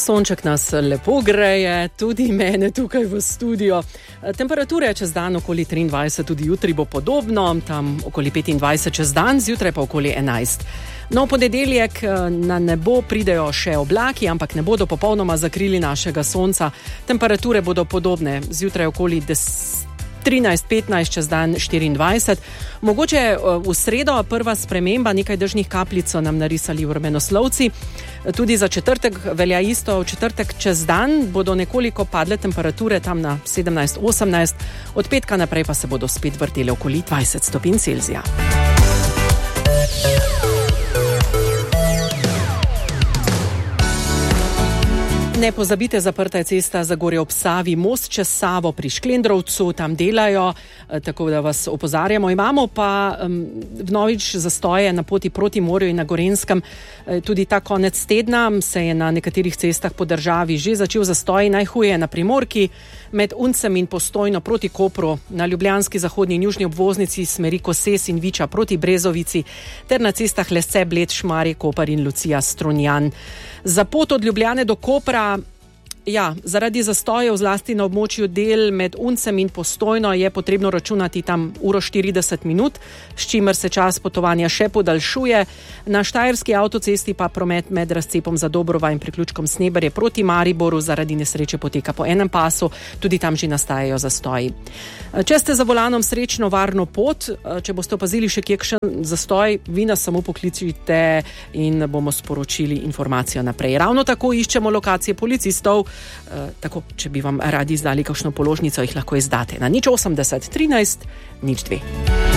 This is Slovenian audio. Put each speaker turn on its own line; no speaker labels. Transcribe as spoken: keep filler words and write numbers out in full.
Sonček nas lepo greje, tudi mene tukaj v studio. Temperature čez dan okoli triindvajset, tudi jutri bo podobno, tam okoli petindvajset čez dan, zjutraj pa okoli enajst. No, v ponedeljek na nebo pridejo še oblaki, ampak ne bodo popolnoma zakrili našega sonca. Temperature bodo podobne, zjutraj okoli trinajst petnajst, čez dan štiriindvajset. Mogoče v sredo prva sprememba, nekaj dežnih kapljic so nam narisali vremenoslovci. Tudi za četrtek velja isto, v četrtek čez dan bodo nekoliko padle temperature tam na sedemnajst osemnajst, od petka naprej pa se bodo spet vrtele okoli dvajset stopinj Celzija. Ne pozabite, zaprta je cesta Zagorje ob Savi, most čez Savo pri Šklendrovcu, tam delajo, tako da vas opozarjamo. Imamo pa um, vnovič zastoje na poti proti morju in na Gorenjskem. Tudi ta konec tedna se je na nekaterih cestah po državi že začel zastoj, najhuje na Primorki, med Uncem in Postojno proti Kopru, na ljubljanski zahodni in južni obvoznici smeri Koses in Viča proti Brezovici, ter na cestah Lesce, Bled, Šmarje, Koper in Lucija, Strunjan. Za pot od Ljubljane do Kopra, ja, zaradi zastojev zlasti na območju del med Uncem in Postojno je potrebno računati tam uro štirideset minut, s čimer se čas potovanja še podaljšuje. Na štajerski avtocesti pa promet med razcepom Zadobrova in priključkom Sneberje proti Mariboru zaradi nesreče poteka po enem pasu, tudi tam že nastajajo zastoji. Če ste za volanom, srečno varno pot, če boste opazili še kakšen zastoj, vi nas samo poklicite in bomo sporočili informacijo naprej. Ravno tako iščemo lokacije policistov, tako, če bi vam radi izdali kakšno položnico, jih lahko izdate na nič osemdeset trinajst nič dve.